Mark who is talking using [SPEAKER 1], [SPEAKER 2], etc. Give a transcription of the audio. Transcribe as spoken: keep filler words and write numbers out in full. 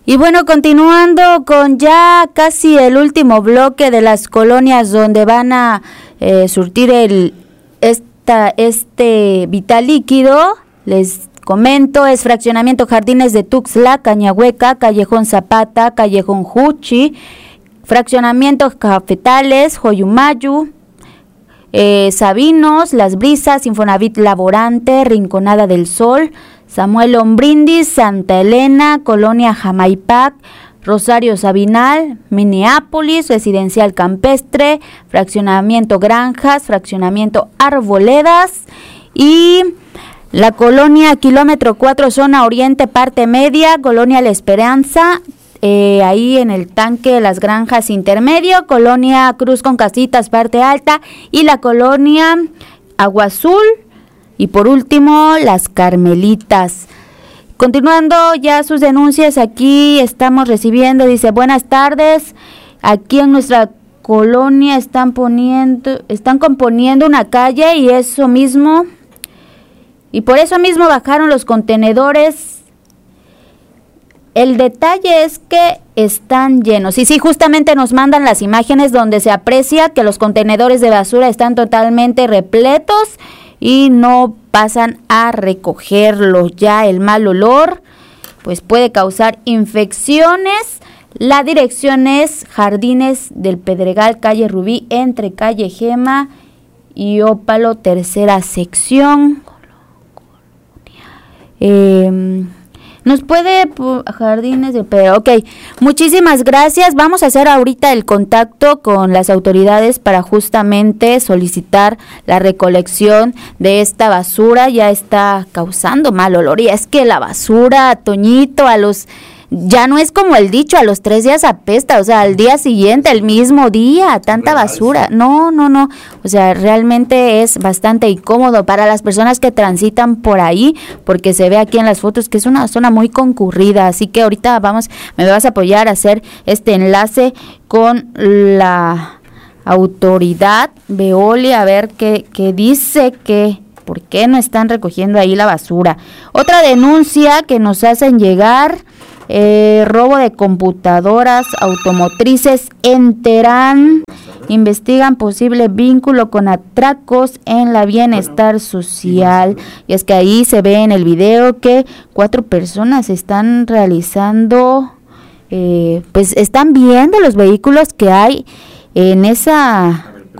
[SPEAKER 1] Y bueno, continuando con ya casi el último bloque de las colonias donde van a eh, surtir el esta, este vital líquido, les comento, es Fraccionamiento Jardines de Tuxtla, Cañahueca, Callejón Zapata, Callejón Juchi, Fraccionamiento Cafetales, Joyumayu, eh, Sabinos, Las Brisas, Infonavit Laborante, Rinconada del Sol, Samuel Lombrindis, Santa Elena, Colonia Jamaipac, Rosario Sabinal, Minneapolis, Residencial Campestre, Fraccionamiento Granjas, Fraccionamiento Arboledas y la Colonia Kilómetro cuatro, Zona Oriente, Parte Media, Colonia La Esperanza, eh, ahí en el Tanque de las Granjas Intermedio, Colonia Cruz con Casitas, Parte Alta y la Colonia Agua Azul. Y por último, Las Carmelitas. Continuando ya sus denuncias, aquí estamos recibiendo, dice, buenas tardes, aquí en nuestra colonia están poniendo, están componiendo una calle y eso mismo, y por eso mismo bajaron los contenedores. El detalle es que están llenos. Y sí, justamente nos mandan las imágenes donde se aprecia que los contenedores de basura están totalmente repletos y no pasan a recogerlos. Ya el mal olor pues puede causar infecciones. La dirección es Jardines del Pedregal, calle Rubí, entre calle Gema y Ópalo, tercera sección. Eh, Nos puede, Jardines de Pedro, ok, muchísimas gracias. Vamos a hacer ahorita el contacto con las autoridades para justamente solicitar la recolección de esta basura. Ya está causando mal olor y es que la basura, Toñito, a los... ya no es como el dicho, a los tres días apesta, o sea, al día siguiente, el mismo día, tanta basura. No, no, no, o sea, realmente es bastante incómodo para las personas que transitan por ahí, porque se ve aquí en las fotos que es una zona muy concurrida, así que ahorita vamos, me vas a apoyar a hacer este enlace con la autoridad Veolia, a ver qué, qué dice, que por qué no están recogiendo ahí la basura. Otra denuncia que nos hacen llegar... Eh, robo de computadoras automotrices en Terán. Investigan posible vínculo con atracos en la Bienestar Social. Y es que ahí se ve en el video que cuatro personas están realizando, eh, pues están viendo los vehículos que hay en esa